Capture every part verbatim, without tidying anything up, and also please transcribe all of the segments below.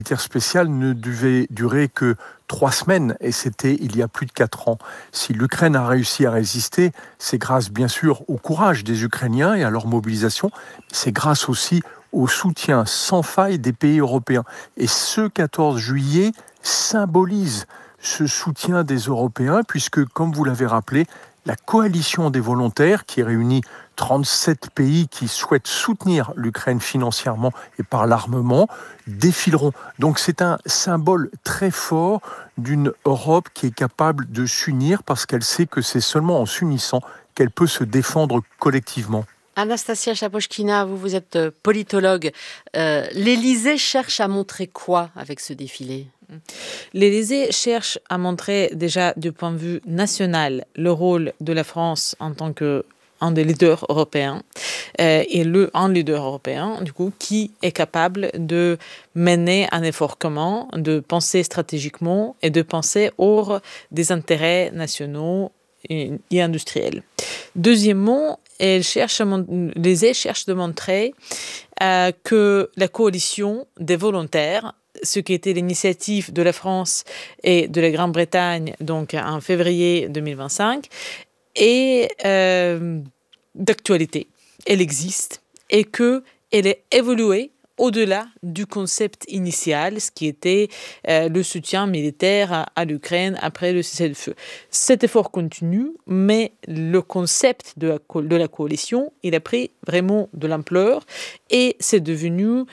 militaire spéciale ne devait durer que trois semaines, et c'était il y a plus de quatre ans. Si l'Ukraine a réussi à résister, c'est grâce bien sûr au courage des Ukrainiens et à leur mobilisation, c'est grâce aussi au soutien sans faille des pays européens. Et ce quatorze juillet symbolise ce soutien des Européens, puisque, comme vous l'avez rappelé, la coalition des volontaires, qui réunit trente-sept pays qui souhaitent soutenir l'Ukraine financièrement et par l'armement, défileront. Donc c'est un symbole très fort d'une Europe qui est capable de s'unir, parce qu'elle sait que c'est seulement en s'unissant qu'elle peut se défendre collectivement. Anastasia Chapochkina, vous, vous êtes politologue. Euh, L'Élysée cherche à montrer quoi avec ce défilé ? L'Élysée cherche à montrer déjà du point de vue national le rôle de la France en tant qu'un des leaders européens euh, et le, un leader européen du coup, qui est capable de mener un effort commun, de penser stratégiquement et de penser hors des intérêts nationaux et, et industriels. Deuxièmement, elle cherche à, l'Élysée cherche de montrer euh, que la coalition des volontaires, ce qui était l'initiative de la France et de la Grande-Bretagne donc en février deux mille vingt-cinq, est euh, d'actualité. Elle existe et qu'elle est évoluée au-delà du concept initial, ce qui était euh, le soutien militaire à, à l'Ukraine après le cessez-le-feu. Cet effort continue, mais le concept de la, co- de la coalition, il a pris vraiment de l'ampleur et c'est devenu euh,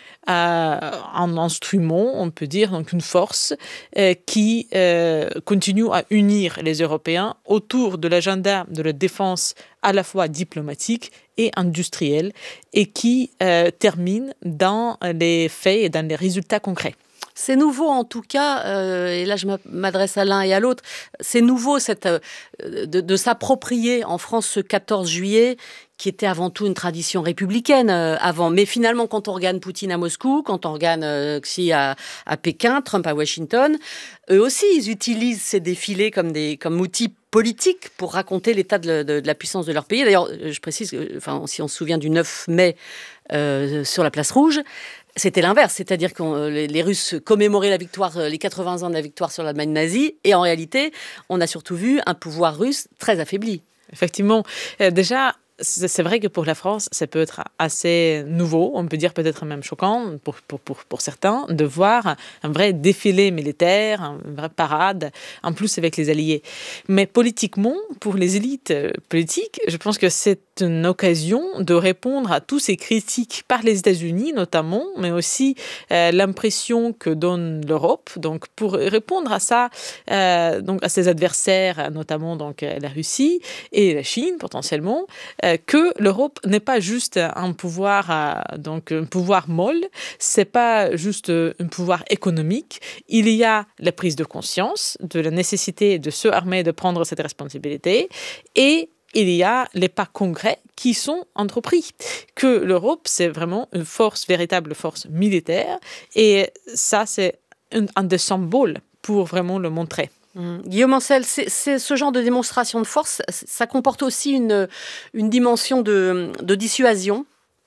un instrument, on peut dire, donc une force euh, qui euh, continue à unir les Européens autour de l'agenda de la défense à la fois diplomatique et industrielle, et qui euh, termine dans les faits et dans les résultats concrets. C'est nouveau en tout cas, euh, et là je m'adresse à l'un et à l'autre, c'est nouveau cette, euh, de, de s'approprier en France ce quatorze juillet, qui était avant tout une tradition républicaine euh, avant. Mais finalement, quand on regarde Poutine à Moscou, quand on regarde euh, Xi à, à Pékin, Trump à Washington, eux aussi, ils utilisent ces défilés comme, des, comme outils politiques pour raconter l'état de, de, de la puissance de leur pays. D'ailleurs, je précise, enfin, si on se souvient du neuf mai euh, sur la place Rouge, c'était l'inverse, c'est-à-dire que les, les Russes commémoraient la victoire, les quatre-vingts ans de la victoire sur l'Allemagne nazie, et en réalité, on a surtout vu un pouvoir russe très affaibli. Effectivement, euh, déjà, c'est vrai que pour la France, ça peut être assez nouveau, on peut dire peut-être même choquant pour, pour, pour, pour certains, de voir un vrai défilé militaire, une vraie parade, en plus avec les alliés. Mais politiquement, pour les élites politiques, je pense que c'est une occasion de répondre à tous ces critiques par les États-Unis notamment, mais aussi euh, l'impression que donne l'Europe. Donc pour répondre à ça, euh, donc à ses adversaires, notamment donc la Russie et la Chine potentiellement, euh, que l'Europe n'est pas juste un pouvoir, euh, donc un pouvoir molle, c'est pas juste un pouvoir économique. Il y a la prise de conscience de la nécessité de se armer, de prendre cette responsabilité, et il y a les pas concrets qui sont entrepris. Que l'Europe, c'est vraiment une force, véritable force militaire, et ça, c'est un, un des symboles pour vraiment le montrer. Mmh. Guillaume Ancel, c'est, c'est ce genre de démonstration de force, ça comporte aussi une, une dimension de, de dissuasion.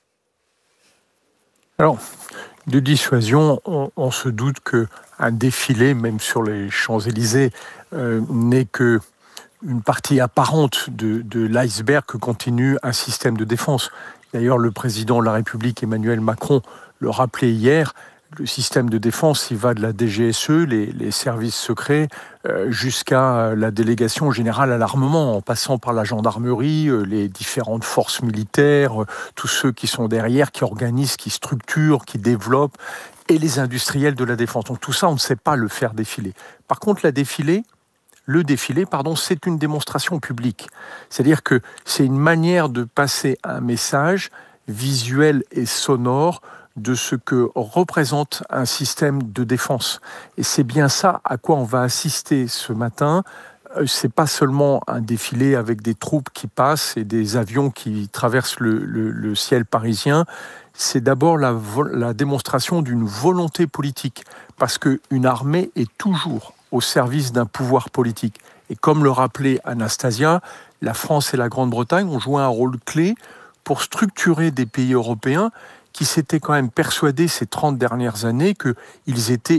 Alors, de dissuasion, on, on se doute qu'un défilé, même sur les Champs-Élysées, euh, n'est que une partie apparente de, de l'iceberg que continue un système de défense. D'ailleurs, le président de la République, Emmanuel Macron, le rappelait hier, le système de défense, il va de la D G S E, les, les services secrets, euh, jusqu'à la délégation générale à l'armement, en passant par la gendarmerie, euh, les différentes forces militaires, euh, tous ceux qui sont derrière, qui organisent, qui structurent, qui développent, et les industriels de la défense. Donc tout ça, on ne sait pas le faire défiler. Par contre, la défilée, Le défilé, pardon, c'est une démonstration publique. C'est-à-dire que c'est une manière de passer un message visuel et sonore de ce que représente un système de défense. Et c'est bien ça à quoi on va assister ce matin. C'est pas seulement un défilé avec des troupes qui passent et des avions qui traversent le, le, le ciel parisien. C'est d'abord la, la démonstration d'une volonté politique, parce qu'une armée est toujours au service d'un pouvoir politique. Et comme le rappelait Anastasia, la France et la Grande-Bretagne ont joué un rôle clé pour structurer des pays européens qui s'étaient quand même persuadés ces trente dernières années qu'ils étaient